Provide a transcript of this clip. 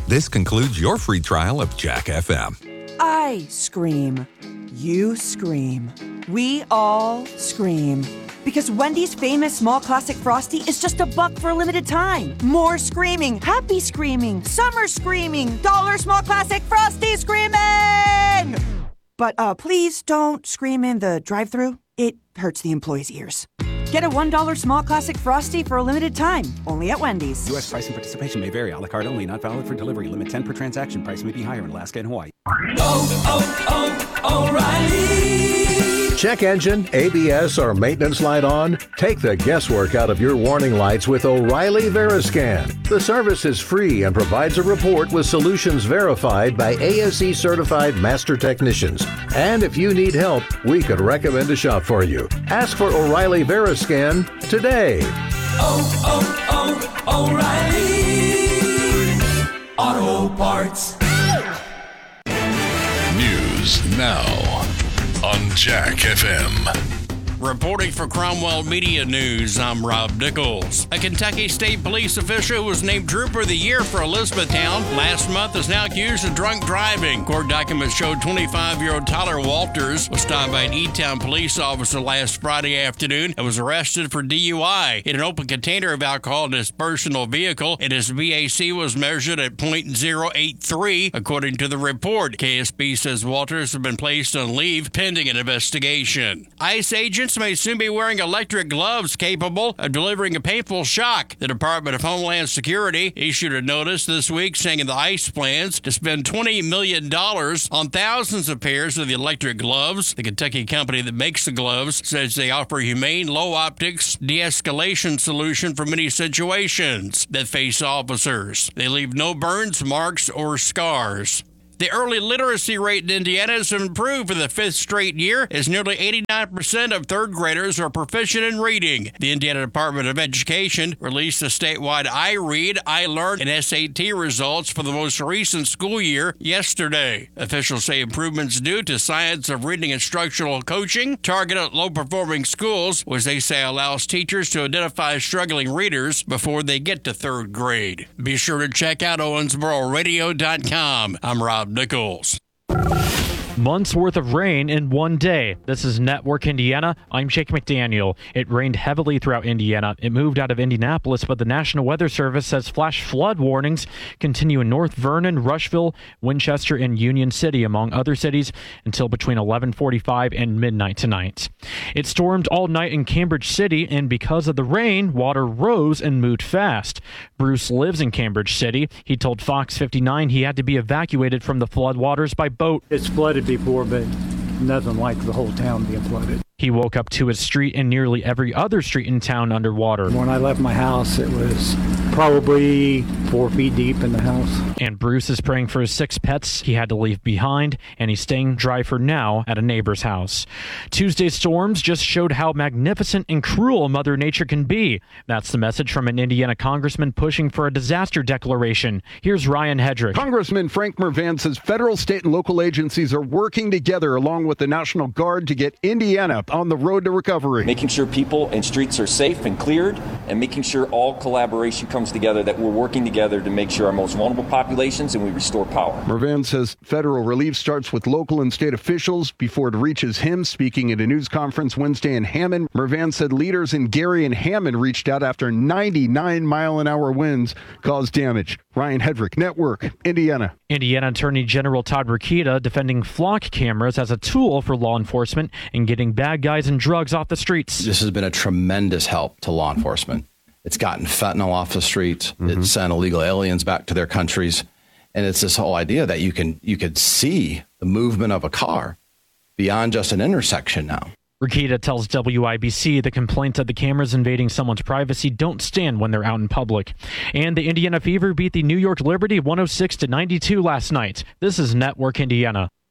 This concludes your free trial of Jack FM. I scream. You scream. We all scream. Because Wendy's famous small classic Frosty is just $1 for a limited time. More screaming, happy screaming, summer screaming, dollar small classic Frosty screaming! But please don't scream in the drive-thru. It hurts the employees' ears. Get a $1 small classic Frosty for a limited time, only at Wendy's. U.S. price and participation may vary. A la carte only, not valid for delivery. Limit 10 per transaction. Price may be higher in Alaska and Hawaii. O'Reilly. Check engine, ABS, or maintenance light on? Take the guesswork out of your warning lights with O'Reilly Veriscan. The service is free and provides a report with solutions verified by ASE certified master technicians. And if you need help, we could recommend a shop for you. Ask for O'Reilly Veriscan today. O'Reilly Auto Parts. News now on Jack FM. Reporting for Cromwell Media News, I'm Rob Nichols. A Kentucky State Police official who was named Trooper of the Year for Elizabethtown last month is now accused of drunk driving. Court documents showed 25-year-old Tyler Walters was stopped by an E-Town police officer last Friday afternoon and was arrested for DUI. In an open container of alcohol in his personal vehicle, and his VAC was measured at .083, according to the report. KSB says Walters has been placed on leave pending an investigation. ICE agents may soon be wearing electric gloves capable of delivering a painful shock. The Department of Homeland Security issued a notice this week saying the ICE plans to spend $20 million on thousands of pairs of the electric gloves. The Kentucky company that makes the gloves says they offer humane, low optics, de-escalation solution for many situations that face officers. They leave no burns, marks, or scars. The early literacy rate in Indiana has improved for the 5th straight year, as nearly 89% of third graders are proficient in reading. The Indiana Department of Education released the statewide iRead, iLearn, and SAT results for the most recent school year yesterday. Officials say improvements due to science of reading instructional coaching targeted at low-performing schools, which they say allows teachers to identify struggling readers before they get to 3rd grade. Be sure to check out OwensboroRadio.com. I'm Rob Nichols. Months worth of rain in one day. This is Network Indiana. I'm Jake McDaniel. It rained heavily throughout Indiana. It moved out of Indianapolis, but the National Weather Service says flash flood warnings continue in North Vernon, Rushville, Winchester, and Union City, among other cities, until between 11:45 and midnight tonight. It stormed all night in Cambridge City, and because of the rain, water rose and moved fast. Bruce lives in Cambridge City. He told Fox 59 he had to be evacuated from the floodwaters by boat. It's flooded before, but nothing like the whole town being flooded. He woke up to his street and nearly every other street in town underwater. When I left my house, it was probably 4 feet deep in the house. And Bruce is praying for his 6 pets he had to leave behind, and he's staying dry for now at a neighbor's house. Tuesday's storms just showed how magnificent and cruel Mother Nature can be. That's the message from an Indiana congressman pushing for a disaster declaration. Here's Ryan Hedrick. Congressman Frank Mervan says federal, state, and local agencies are working together along with the National Guard to get Indiana on the road to recovery. Making sure people and streets are safe and cleared, and making sure all collaboration comes together, that we're working together to make sure our most vulnerable populations and we restore power. Mervan says federal relief starts with local and state officials before it reaches him. Speaking at a news conference Wednesday in Hammond, Mervan said leaders in Gary and Hammond reached out after 99-mile-an-hour winds caused damage. Ryan Hedrick, Network, Indiana. Indiana Attorney General Todd Rokita defending flock cameras as a tool for law enforcement in getting bad guys and drugs off the streets. This has been a tremendous help to law enforcement. It's gotten fentanyl off the streets. It's sent illegal aliens back to their countries. And it's this whole idea that you could see the movement of a car beyond just an intersection now. Rokita tells WIBC the complaints of the cameras invading someone's privacy don't stand when they're out in public. And the Indiana Fever beat the New York Liberty 106-92 last night. This is Network Indiana.